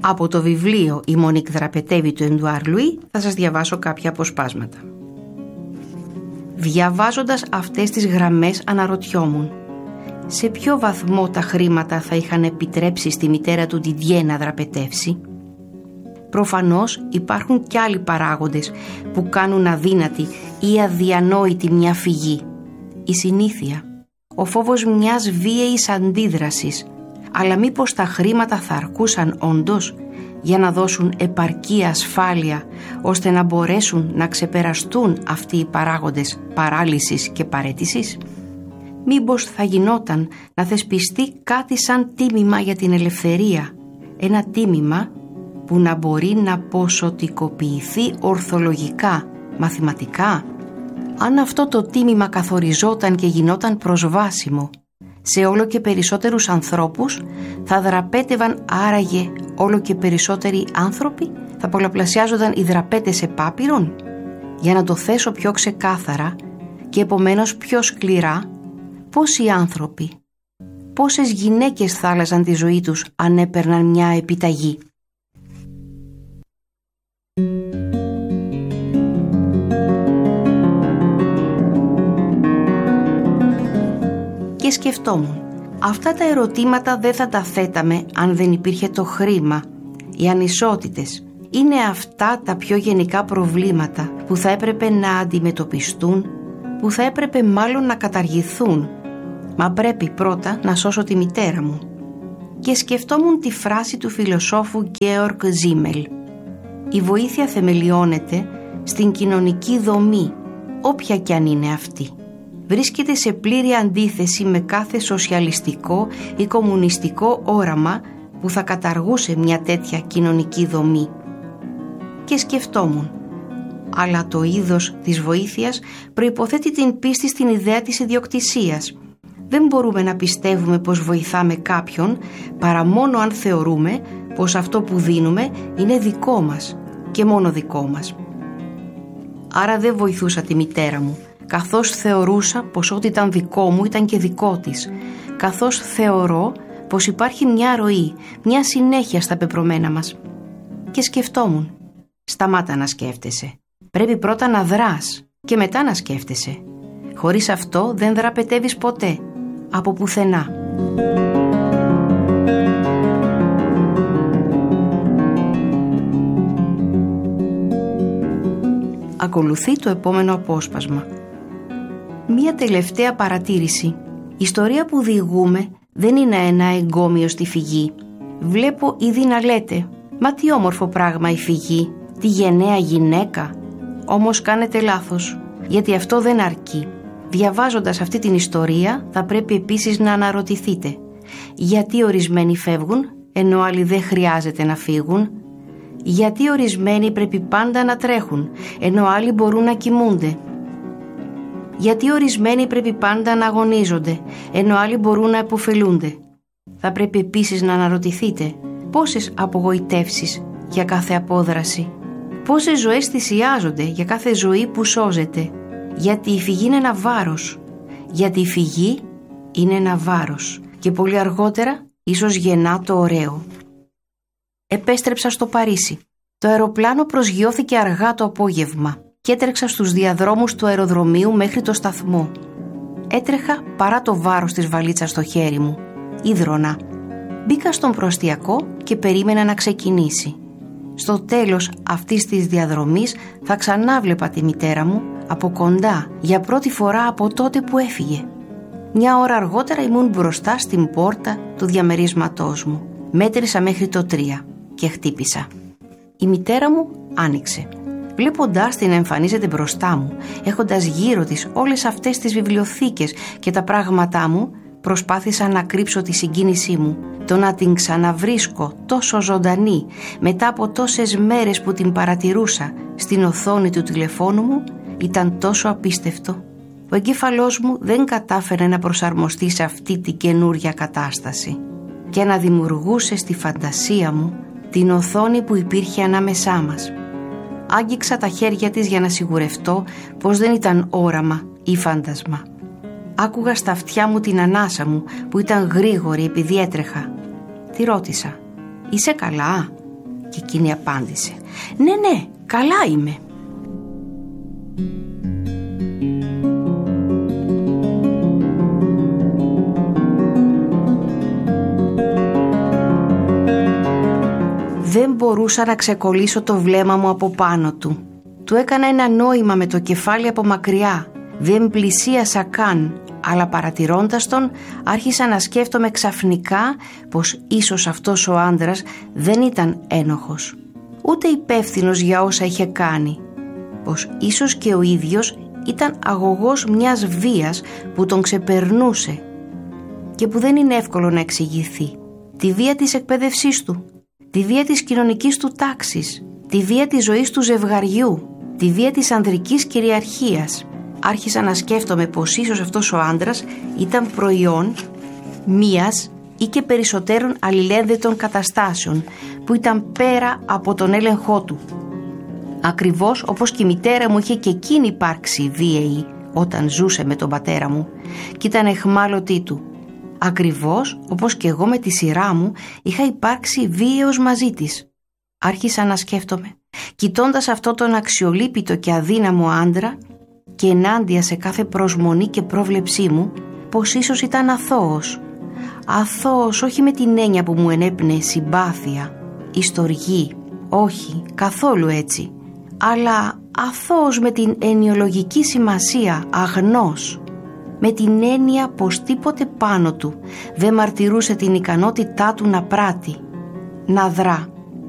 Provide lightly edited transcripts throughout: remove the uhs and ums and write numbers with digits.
Από το βιβλίο «Η Μονίκ δραπετεύει» του Εντουάρ Λουί θα σας διαβάσω κάποια αποσπάσματα. Διαβάζοντας αυτές τις γραμμές αναρωτιόμουν σε ποιο βαθμό τα χρήματα θα είχαν επιτρέψει στη μητέρα του Ντιντιέ να δραπετεύσει. Προφανώς υπάρχουν κι άλλοι παράγοντες που κάνουν αδύνατη ή αδιανόητη μια φυγή. Η συνήθεια, ο φόβος μιας βίαιης αντίδρασης, αλλά μήπως τα χρήματα θα αρκούσαν όντως για να δώσουν επαρκή ασφάλεια ώστε να μπορέσουν να ξεπεραστούν αυτοί οι παράγοντες παράλυσης και παραίτησης? Μήπως θα γινόταν να θεσπιστεί κάτι σαν τίμημα για την ελευθερία, ένα τίμημα που να μπορεί να ποσοτικοποιηθεί ορθολογικά, μαθηματικά? Αν αυτό το τίμημα καθοριζόταν και γινόταν προσβάσιμο σε όλο και περισσότερους ανθρώπους, θα δραπέτευαν άραγε όλο και περισσότεροι άνθρωποι? Θα πολλαπλασιάζονταν οι δραπέτες επάπειρον? Για να το θέσω πιο ξεκάθαρα και επομένως πιο σκληρά, πόσοι άνθρωποι, πόσες γυναίκες θα άλλαζαν τη ζωή τους αν έπαιρναν μια επιταγή? Και σκεφτόμουν, αυτά τα ερωτήματα δεν θα τα θέταμε αν δεν υπήρχε το χρήμα. Οι ανισότητες είναι αυτά τα πιο γενικά προβλήματα που θα έπρεπε να αντιμετωπιστούν, που θα έπρεπε μάλλον να καταργηθούν. Μα πρέπει πρώτα να σώσω τη μητέρα μου. Και σκεφτόμουν τη φράση του φιλοσόφου Γκέοργκ Ζίμελ. Η βοήθεια θεμελιώνεται στην κοινωνική δομή, όποια κι αν είναι αυτή. Βρίσκεται σε πλήρη αντίθεση με κάθε σοσιαλιστικό ή κομμουνιστικό όραμα που θα καταργούσε μια τέτοια κοινωνική δομή. Και σκεφτόμουν, αλλά το είδος της βοήθειας προϋποθέτει την πίστη στην ιδέα της ιδιοκτησίας. Δεν μπορούμε να πιστεύουμε πως βοηθάμε κάποιον παρά μόνο αν θεωρούμε πως αυτό που δίνουμε είναι δικό μας και μόνο δικό μας. Άρα δεν βοηθούσα τη μητέρα μου, καθώς θεωρούσα πως ό,τι ήταν δικό μου ήταν και δικό της, καθώς θεωρώ πως υπάρχει μια ροή, μια συνέχεια στα πεπρωμένα μας. Και σκεφτόμουν, σταμάτα να σκέφτεσαι. Πρέπει πρώτα να δράς και μετά να σκέφτεσαι. Χωρίς αυτό δεν δραπετεύεις ποτέ, από πουθενά. Ακολουθεί το επόμενο απόσπασμα. Μία τελευταία παρατήρηση. Η ιστορία που διηγούμε δεν είναι ένα εγκόμιο στη φυγή. Βλέπω ήδη να λέτε, μα τι όμορφο πράγμα η φυγή, τι γενναία γυναίκα. Όμως κάνετε λάθος, γιατί αυτό δεν αρκεί. Διαβάζοντας αυτή την ιστορία θα πρέπει επίσης να αναρωτηθείτε, γιατί ορισμένοι φεύγουν ενώ άλλοι δεν χρειάζεται να φύγουν? Γιατί ορισμένοι πρέπει πάντα να τρέχουν ενώ άλλοι μπορούν να κοιμούνται? Γιατί ορισμένοι πρέπει πάντα να αγωνίζονται ενώ άλλοι μπορούν να επωφελούνται? Θα πρέπει επίσης να αναρωτηθείτε πόσες απογοητεύσεις για κάθε απόδραση, πόσες ζωές θυσιάζονται για κάθε ζωή που σώζεται. Γιατί η φυγή είναι ένα βάρος. Γιατί η φυγή είναι ένα βάρος. Και πολύ αργότερα ίσως γεννά το ωραίο. Επέστρεψα στο Παρίσι. Το αεροπλάνο προσγειώθηκε αργά το απόγευμα και έτρεξα στους διαδρόμους του αεροδρομίου μέχρι το σταθμό. Έτρεχα παρά το βάρος της βαλίτσας στο χέρι μου. Ίδρωνα. Μπήκα στον προαστιακό και περίμενα να ξεκινήσει. Στο τέλος αυτής της διαδρομής θα ξανάβλεπα τη μητέρα μου από κοντά για πρώτη φορά από τότε που έφυγε. Μια ώρα αργότερα ήμουν μπροστά στην πόρτα του διαμερίσματός μου. Μέτρησα μέχρι το 3 και χτύπησα. Η μητέρα μου άνοιξε. Βλέποντάς την να εμφανίζεται μπροστά μου, έχοντας γύρω της όλες αυτές τις βιβλιοθήκες και τα πράγματά μου, προσπάθησα να κρύψω τη συγκίνησή μου. Το να την ξαναβρίσκω τόσο ζωντανή μετά από τόσες μέρες που την παρατηρούσα στην οθόνη του τηλεφώνου μου ήταν τόσο απίστευτο. Ο εγκέφαλός μου δεν κατάφερε να προσαρμοστεί σε αυτή την καινούρια κατάσταση και να δημιουργούσε στη φαντασία μου την οθόνη που υπήρχε ανάμεσά μας. Άγγιξα τα χέρια της για να σιγουρευτώ πως δεν ήταν όραμα ή φάντασμα. Άκουγα στα αυτιά μου την ανάσα μου που ήταν γρήγορη επειδή έτρεχα. Τη ρώτησα, «Είσαι καλά?» Και εκείνη απάντησε: «Ναι, καλά είμαι». Δεν μπορούσα να ξεκολλήσω το βλέμμα μου από πάνω του. Του έκανα ένα νόημα με το κεφάλι από μακριά. Δεν πλησίασα καν, αλλά παρατηρώντας τον άρχισα να σκέφτομαι ξαφνικά πως ίσως αυτός ο άντρας δεν ήταν ένοχος, ούτε υπεύθυνος για όσα είχε κάνει. Πως ίσως και ο ίδιος ήταν αγωγός μιας βίας που τον ξεπερνούσε και που δεν είναι εύκολο να εξηγηθεί. Τη βία της εκπαίδευσής του, τη βία της κοινωνικής του τάξης, τη βία της ζωής του ζευγαριού, τη βία της ανδρικής κυριαρχίας. Άρχισα να σκέφτομαι πως ίσως αυτός ο άντρας ήταν προϊόν μίας ή και περισσότερων αλληλένδετων καταστάσεων που ήταν πέρα από τον έλεγχό του. Ακριβώς όπως και η μητέρα μου είχε και εκείνη υπάρξει βίαιη όταν ζούσε με τον πατέρα μου και ήταν εχμάλωτή του. Ακριβώς όπως και εγώ με τη σειρά μου είχα υπάρξει βίαιος μαζί της. Άρχισα να σκέφτομαι, κοιτώντας αυτό τον αξιολύπητο και αδύναμο άντρα και ενάντια σε κάθε προσμονή και πρόβλεψή μου, πως ίσως ήταν αθώος. Αθώος όχι με την έννοια που μου ενέπνεε συμπάθεια ή στοργή, όχι, καθόλου έτσι, αλλά αθώος με την ενιολογική σημασία, αγνός, με την έννοια πως τίποτε πάνω του δεν μαρτυρούσε την ικανότητά του να πράττει, να δρά.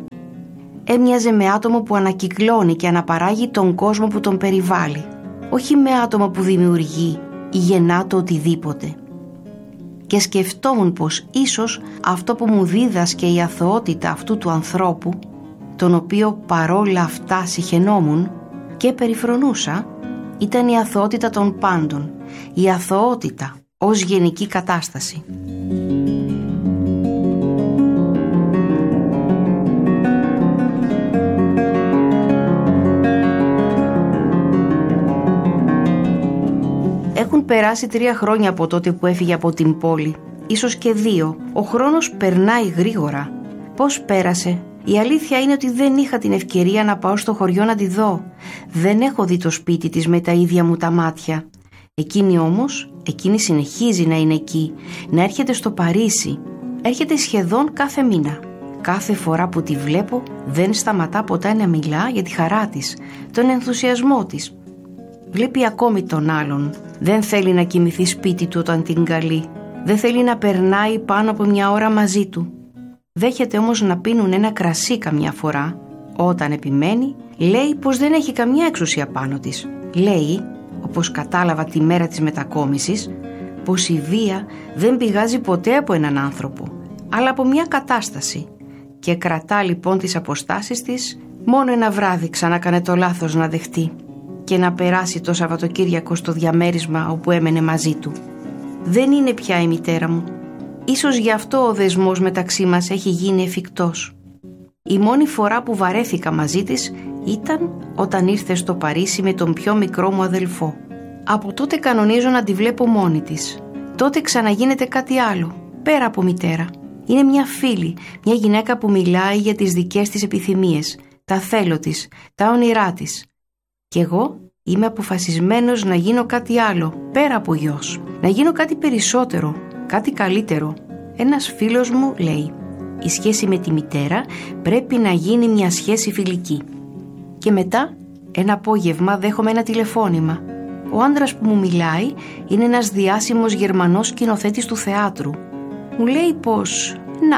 Έμοιαζε με άτομο που ανακυκλώνει και αναπαράγει τον κόσμο που τον περιβάλλει, όχι με άτομο που δημιουργεί ή γεννά το οτιδήποτε. Και σκεφτόμουν πως ίσως αυτό που μου δίδασκε η αθωότητα αυτού του ανθρώπου, τον οποίο παρόλα αυτά συχαινόμουν και περιφρονούσα, ήταν η αθωότητα των πάντων, η αθωότητα ως γενική κατάσταση. Έχουν περάσει 3 χρόνια από τότε που έφυγε από την πόλη, ίσως και 2. Ο χρόνος περνάει γρήγορα. Πώς πέρασε? Η αλήθεια είναι ότι δεν είχα την ευκαιρία να πάω στο χωριό να τη δω. Δεν έχω δει το σπίτι της με τα ίδια μου τα μάτια. Εκείνη συνεχίζει να είναι εκεί, να έρχεται στο Παρίσι. Έρχεται σχεδόν κάθε μήνα. Κάθε φορά που τη βλέπω δεν σταματά ποτέ να μιλά για τη χαρά της, τον ενθουσιασμό της. Βλέπει ακόμη τον άλλον. Δεν θέλει να κοιμηθεί σπίτι του όταν την καλεί. Δεν θέλει να περνάει πάνω από 1 ώρα μαζί του. Δέχεται όμως να πίνουν ένα κρασί καμιά φορά. Όταν επιμένει, λέει πως δεν έχει καμιά εξουσία πάνω της. Λέει, όπως κατάλαβα τη μέρα της μετακόμισης, πως η βία δεν πηγάζει ποτέ από έναν άνθρωπο, αλλά από μια κατάσταση. Και κρατά λοιπόν τις αποστάσεις της. Μόνο ένα βράδυ ξανάκανε το λάθος να δεχτεί και να περάσει το Σαββατοκύριακο στο διαμέρισμα όπου έμενε μαζί του. Δεν είναι πια η μητέρα μου. Ίσως γι' αυτό ο δεσμός μεταξύ μας έχει γίνει εφικτός. Η μόνη φορά που βαρέθηκα μαζί της ήταν όταν ήρθε στο Παρίσι με τον πιο μικρό μου αδελφό. Από τότε κανονίζω να τη βλέπω μόνη της. Τότε ξαναγίνεται κάτι άλλο, πέρα από μητέρα. Είναι μια φίλη, μια γυναίκα που μιλάει για τις δικές της επιθυμίες, τα θέλω της, τα όνειρά της. Κι εγώ είμαι αποφασισμένος να γίνω κάτι άλλο, πέρα από γιος. Να γίνω κάτι περισσότερο, κάτι καλύτερο. Ένας φίλος μου λέει: η σχέση με τη μητέρα πρέπει να γίνει μια σχέση φιλική. Και μετά, ένα απόγευμα δέχομαι ένα τηλεφώνημα. Ο άντρας που μου μιλάει είναι ένας διάσημος Γερμανός σκηνοθέτης του θεάτρου. Μου λέει πως,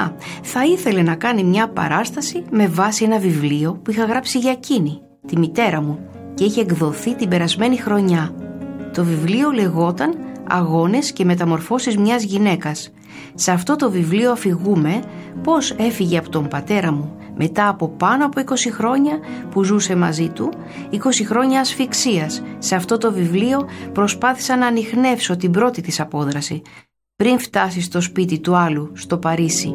θα ήθελε να κάνει μια παράσταση με βάση ένα βιβλίο που είχα γράψει για εκείνη, τη μητέρα μου, και είχε εκδοθεί την περασμένη χρονιά. Το βιβλίο λεγόταν «Αγώνες και μεταμορφώσεις μιας γυναίκας». Σε αυτό το βιβλίο αφηγούμε πώς έφυγε από τον πατέρα μου μετά από πάνω από 20 χρόνια που ζούσε μαζί του, 20 χρόνια ασφυξίας. Σε αυτό το βιβλίο προσπάθησα να ανιχνεύσω την πρώτη της απόδραση πριν φτάσει στο σπίτι του άλλου, στο Παρίσι.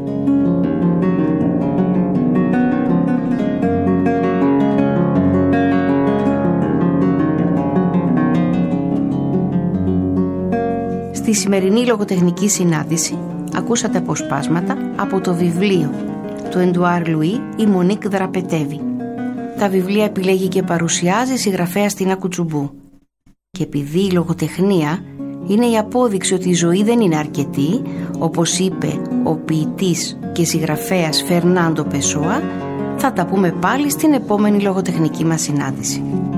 Στη σημερινή λογοτεχνική συνάντηση ακούσατε αποσπάσματα από το βιβλίο του Εντουάρ Λουί η Μονίκ δραπετεύει. Τα βιβλία επιλέγει και παρουσιάζει συγγραφέα Τίνα Κουτσουμπού. Και επειδή η λογοτεχνία είναι η απόδειξη ότι η ζωή δεν είναι αρκετή, όπως είπε ο ποιητής και συγγραφέας Φερνάντο Πεσόα, θα τα πούμε πάλι στην επόμενη λογοτεχνική μας συνάντηση.